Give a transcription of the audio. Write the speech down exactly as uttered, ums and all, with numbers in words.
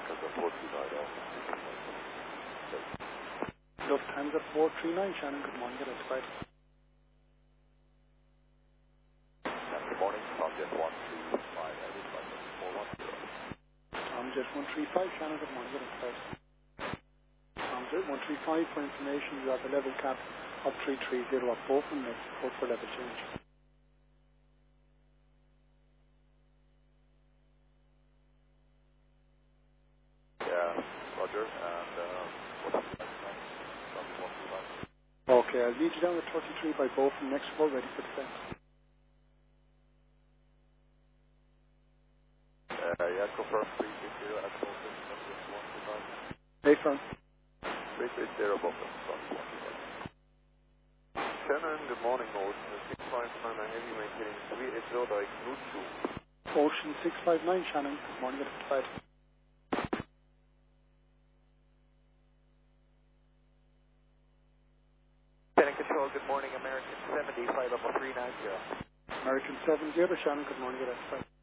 Lufthansa four three nine, Shannon, good morning, get outside. Good morning, Tomjet one three five, Edit by four one zero. Tomjet one three five, Shannon, good morning, get outside. Tomjet one three five, for information, you have a level cap up three three zero at both and next report for level change. Yeah, Roger, and uh, what's the next one? Tomjet one three five. Okay, I'll lead you down at thirty-three by both and next report ready for descent. Uh, yeah, confirm three six zero at Bolton, Tomjet one three five. Hey, firm. three six zero Bolton, Tomjet one three five. Shannon, good morning, Ocean six five nine, heavy maintaining three eight zero by Knutsu. Ocean six five nine, Shannon, good morning, get outside. Shannon Control, good morning, American seventy, flight level three nine zero. American seven zero, Shannon, good morning, get outside.